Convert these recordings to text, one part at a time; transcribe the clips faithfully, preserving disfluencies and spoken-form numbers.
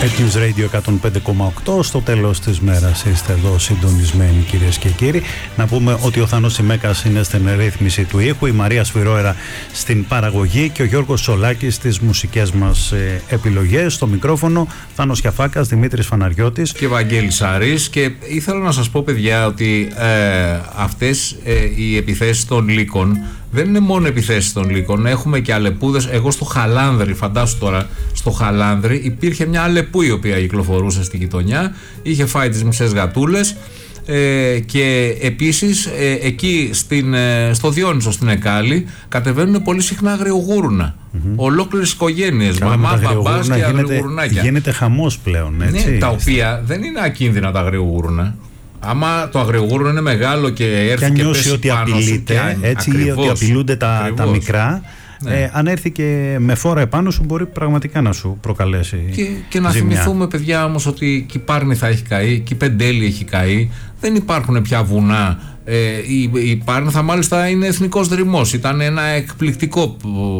iTunes Radio εκατόν πέντε κόμμα οκτώ. Στο τέλος της μέρας είστε εδώ συντονισμένοι, κυρίες και κύριοι. Να πούμε ότι ο Θάνος Σιμέκας είναι στην ρύθμιση του ήχου, η Μαρία Σφυρόερα στην παραγωγή και ο Γιώργος Σολάκης στις μουσικές μας ε, επιλογές. Στο μικρόφωνο Θάνος Κιαφάκας, Δημήτρης Φαναριώτης και Βαγγέλης Σαρής. Και ήθελα να σας πω, παιδιά, ότι ε, αυτές ε, οι επιθέσεις των λύκων δεν είναι μόνο επιθέσεις των λύκων. Έχουμε και αλεπούδες. Εγώ στο Χαλάνδρη, φαντάσου τώρα, στο Χαλάνδρη υπήρχε μια αλεπού η οποία κυκλοφορούσε στη γειτονιά, είχε φάει τις μισές γατούλες. Ε, και επίσης ε, εκεί στην, ε, στο Διόνυσο στην Εκάλη κατεβαίνουν πολύ συχνά αγριογούρουνα. Mm-hmm. Ολόκληρες οικογένειες, μαμά, μπαμπάς και αγριογουρνάκια. Γίνεται χαμός πλέον, έτσι. Ναι, τα οποία δεν είναι ακίνδυνα τα αγριογούρουνα. Άμα το αγριογούρνο είναι μεγάλο και έρθει και, και πέσει νιώσει ότι πάνω απειλείται, σου, έτσι, ακριβώς, ότι απειλούνται τα, τα μικρά. Ναι. Ε, αν έρθει και με φόρα επάνω σου, μπορεί πραγματικά να σου προκαλέσει. Και, και να ζημιά. Θυμηθούμε, παιδιά, όμως, ότι και η Πάρνη θα έχει καεί, και η Πεντέλη έχει καεί. Δεν υπάρχουν πια βουνά. Ε, η, η Πάρνηθα μάλιστα είναι εθνικός δρυμός. Ήταν ένα εκπληκτικό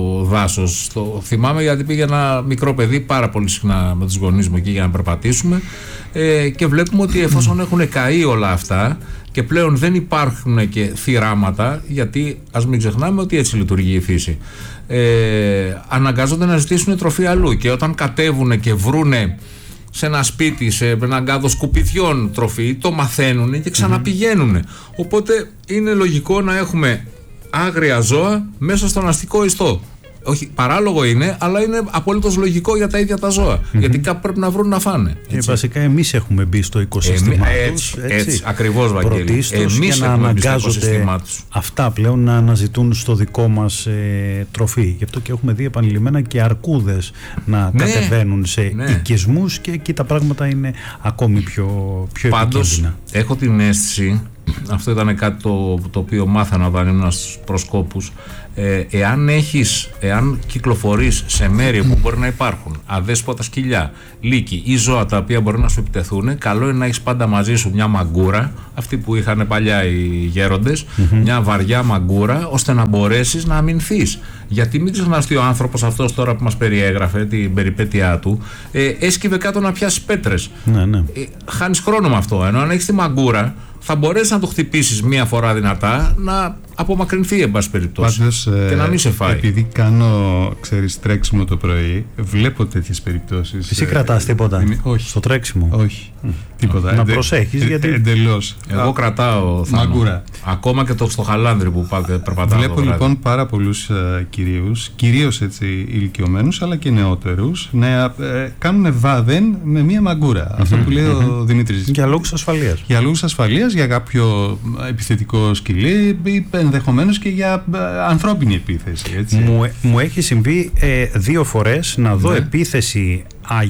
δάσος. Το θυμάμαι γιατί πήγαινα μικρό παιδί πάρα πολύ συχνά με τους γονείς μου εκεί για να περπατήσουμε. Ε, και βλέπουμε ότι εφόσον έχουν καεί όλα αυτά και πλέον δεν υπάρχουν και θυράματα, γιατί ας μην ξεχνάμε ότι έτσι λειτουργεί η φύση, ε, αναγκάζονται να ζητήσουν τροφή αλλού, και όταν κατέβουν και βρούνε σε ένα σπίτι, σε έναν κάδο σκουπιδιών τροφή, το μαθαίνουν και ξαναπηγαίνουν. Mm-hmm. Οπότε είναι λογικό να έχουμε άγρια ζώα μέσα στον αστικό ιστό. Όχι, παράλογο είναι, αλλά είναι απολύτως λογικό για τα ίδια τα ζώα. Mm-hmm. Γιατί κάπου πρέπει να βρουν να φάνε. Και βασικά εμείς έχουμε μπει στο οικοσύστημά Εμεί, τους. Έτσι, έτσι, έτσι ακριβώς, Βαγγέλη. Εμείς να αναγκάζονται αυτά πλέον να αναζητούν στο δικό μας ε, τροφή. Γι' αυτό και έχουμε δει επανειλημμένα και αρκούδες να ναι, κατεβαίνουν σε ναι. οικισμούς, και εκεί τα πράγματα είναι ακόμη πιο, πιο Πάντως, επικίνδυνα. Έχω την αίσθηση, αυτό ήταν κάτι το, το οποίο μάθανα όταν ήμουν στους προσκόπους, ε, εάν έχεις, εάν κυκλοφορείς σε μέρη που μπορεί να υπάρχουν αδέσποτα σκυλιά, λύκοι ή ζώα τα οποία μπορεί να σου επιτεθούν, καλό είναι να έχεις πάντα μαζί σου μια μαγκούρα, αυτή που είχαν παλιά οι γέροντες, mm-hmm. μια βαριά μαγκούρα, ώστε να μπορέσεις να αμυνθείς. Γιατί μην ξεχνάς ότι ο άνθρωπος αυτός τώρα που μας περιέγραφε την περιπέτειά του, ε, έσκυβε κάτω να πιάσει πέτρες. Ναι, ναι. Ε, χάνεις χρόνο με αυτό, ενώ αν έχεις τη μαγκούρα θα μπορέσεις να το χτυπήσεις μία φορά δυνατά, να απομακρυνθεί εν πάση περιπτώσει. Πάντως, και να μην σε φάει. Επειδή κάνω, ξέρεις, τρέξιμο το πρωί, βλέπω τέτοιες περιπτώσεις. Εσύ ε, κρατάς τίποτα ε, όχι. στο τρέξιμο? Όχι. Mm. Τίποτα. Να Εντε, προσέχεις, ε, γιατί... Εντελώς. Εγώ κρατάω μαγκούρα. Ακόμα και το στο Χαλάνδρι που πάτε περπατάω. Βλέπω λοιπόν πάρα πολλούς uh, κυρίους, κυρίως έτσι ηλικιωμένους αλλά και νεότερους, να ε, κάνουν βάδεν με μία μαγκούρα. Mm-hmm. Αυτό που λέει mm-hmm. ο Δημήτρης. Για λόγους ασφαλείας. Για λόγους ασφαλείας, για κάποιο επιθετικό σκυλί, ή ενδεχομένως και για ε, ανθρώπινη επίθεση. Έτσι. Μου, μου έχει συμβεί ε, δύο φορές να δω ναι. επίθεση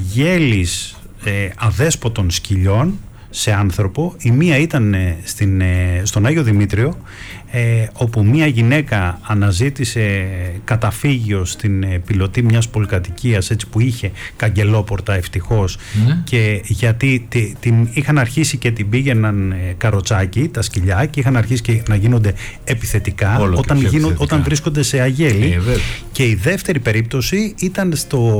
αγέλης ε, αδέσποτων σκυλιών σε άνθρωπο. Η μία ήταν στην, στον Άγιο Δημήτριο, ε, όπου μία γυναίκα αναζήτησε καταφύγιο στην πιλωτή μιας πολυκατοικίας, έτσι, που είχε καγκελόπορτα ευτυχώς, mm. και γιατί τη, την είχαν αρχίσει και την πήγαιναν καροτσάκι τα σκυλιά και είχαν αρχίσει και να γίνονται επιθετικά όταν, γίνω, επιθετικά. όταν βρίσκονται σε αγέλη. Ε, και η δεύτερη περίπτωση ήταν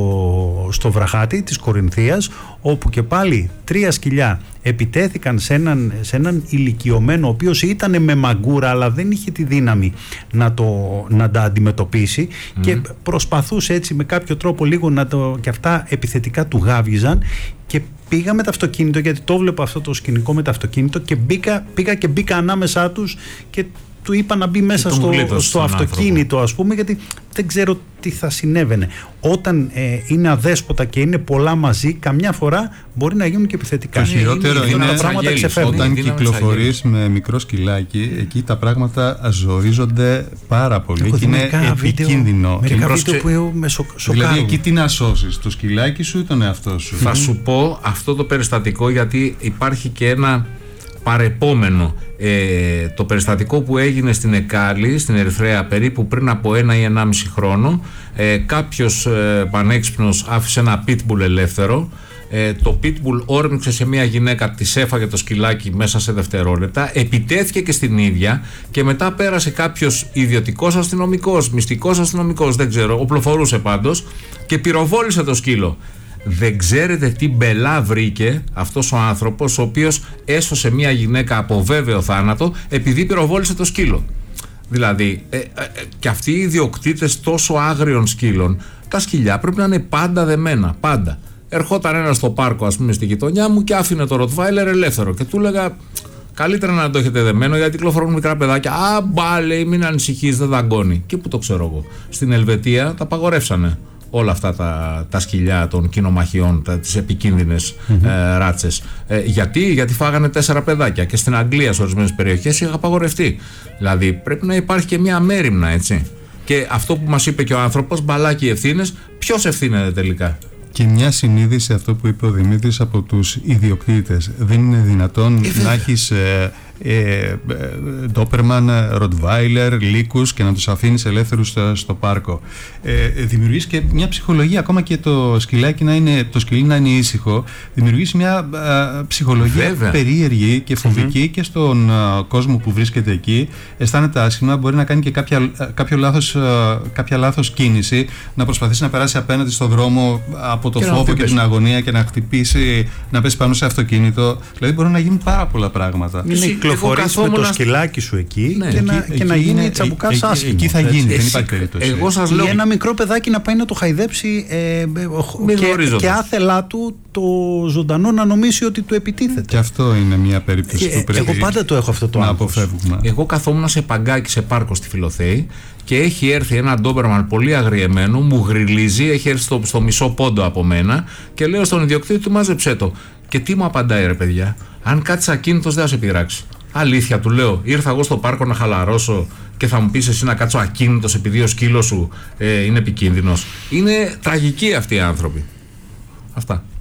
στο, στο βραχάτι της Κορινθίας, όπου και πάλι τρία σκυλιά επιτέθηκαν σε έναν, σε έναν ηλικιωμένο, ο οποίος ήταν με μαγκούρα αλλά δεν είχε τη δύναμη να, το, να τα αντιμετωπίσει, mm. και προσπαθούσε έτσι με κάποιο τρόπο λίγο να το, και αυτά επιθετικά του γάβγιζαν, και πήγα με το αυτοκίνητο, γιατί το βλέπω αυτό το σκηνικό με το αυτοκίνητο, και μπήκα, πήγα και μπήκα ανάμεσά τους και του είπα να μπει μέσα στο, στο αυτοκίνητο άνθρωπο. Ας πούμε, γιατί δεν ξέρω τι θα συνέβαινε. Όταν ε, είναι αδέσποτα και είναι πολλά μαζί, καμιά φορά μπορεί να γίνουν και επιθετικά. Το χειρότερο είναι, είναι πράγματα όταν κυκλοφορείς με μικρό σκυλάκι, εκεί τα πράγματα ζορίζονται πάρα πολύ. Έχω και είναι επικίνδυνο. Μερικά βίντεο που με σο, σοκάρουν. Δηλαδή εκεί τι να σώσεις, το σκυλάκι σου ή τον εαυτό σου? Θα σου πω αυτό το περιστατικό, γιατί υπάρχει και ένα παρεπόμενο. Ε, το περιστατικό που έγινε στην Εκάλη, στην Ερυθρέα, περίπου πριν από ένα ή ενάμιση χρόνο, ε, κάποιος ε, πανέξυπνος άφησε ένα pitbull ελεύθερο. Ε, το pitbull όρμηξε σε μια γυναίκα, της έφαγε το σκυλάκι μέσα σε δευτερόλεπτα, επιτέθηκε και στην ίδια, και μετά πέρασε κάποιος ιδιωτικός αστυνομικός, μυστικός αστυνομικός, δεν ξέρω, οπλοφορούσε πάντως, και πυροβόλησε το σκύλο. Δεν ξέρετε τι μπελά βρήκε αυτός ο άνθρωπος, ο οποίος έσωσε μια γυναίκα από βέβαιο θάνατο επειδή πυροβόλησε το σκύλο. Δηλαδή, ε, ε, ε, και αυτοί οι ιδιοκτήτες τόσο άγριων σκύλων, τα σκυλιά πρέπει να είναι πάντα δεμένα, πάντα. Ερχόταν ένα στο πάρκο, ας πούμε, στη γειτονιά μου και άφηνε το Ροτβάιλερ ελεύθερο. Και του έλεγα, καλύτερα να το έχετε δεμένο, γιατί κυκλοφορούν μικρά παιδάκια. Α, μπα, λέει, μην ανησυχείς, δεν δαγκώνει. Και πού το ξέρω εγώ. Στην Ελβετία τα απαγορεύσανε όλα αυτά τα, τα σκυλιά των κοινομαχιών, τα, τις επικίνδυνες mm-hmm. ε, ράτσες. Ε, γιατί, γιατί φάγανε τέσσερα παιδάκια. Και στην Αγγλία, σε ορισμένες περιοχές, είχε απαγορευτεί. Δηλαδή, πρέπει να υπάρχει και μια μέριμνα, έτσι. Και αυτό που μας είπε και ο άνθρωπος, μπαλάκι ευθύνες, ποιος ευθύνεται τελικά? Και μια συνείδηση, αυτό που είπε ο Δημήτρης, από τους ιδιοκτήτες. Δεν είναι δυνατόν ε, να έχεις ε, ε, ντόπερμαν, ροτβάιλερ, λύκους και να τους αφήνεις ελεύθερους στο, στο πάρκο. Ε, δημιουργείς και μια ψυχολογία, ακόμα και το σκυλάκι να είναι, το σκυλί να είναι ήσυχο, δημιουργείς μια α, ψυχολογία Βέβαια. περίεργη και φοβική mm-hmm. και στον α, κόσμο που βρίσκεται εκεί. Αισθάνεται άσχημα, μπορεί να κάνει και κάποια, κάποιο λάθος, α, κάποια λάθος κίνηση, να προσπαθήσει να περάσει απέναντι στον δρόμο από το και φόβο και την αγωνία και να χτυπήσει, να πέσει πάνω σε αυτοκίνητο. Δηλαδή μπορούν να γίνουν πάρα πολλά πράγματα. Είναι κυκλοφορείς με το σκυλάκι σου εκεί ναι, και, εκεί, να, εκεί, και να γίνει είναι, τσαμπουκάς εκεί, άσχημο. Εκεί θα γίνει, δεν υπάρχει περίπτωση. Εγώ σας λέω... Ή ένα μικρό παιδάκι να πάει να το χαϊδέψει ε, και, και άθελά του το ζωντανό να νομίσει ότι του επιτίθεται. Και αυτό είναι μια περίπτωση και, που πρέπει εγώ πάντα το έχω αυτό το να αποφεύγουμε. Εγώ καθόμουν σε παγκάκι σε πάρκο στη Φιλοθέη και έχει έρθει ένα ντόμπερμαν πολύ αγριεμένο, μου γριλίζει, έχει έρθει στο, στο μισό πόντο από μένα και λέω στον ιδιοκτήτη του, μάζεψέ το. Και τι μου απαντάει, ρε παιδιά, αν κάτσεις ακίνητος δεν θα σε πειράξει. Αλήθεια, του λέω, ήρθα εγώ στο πάρκο να χαλαρώσω και θα μου πεις εσύ να κάτσω ακίνητος επειδή ο σκύλος σου ε, είναι επικίνδυνος? Είναι τραγικοί αυτοί οι άνθρωποι. Αυτά.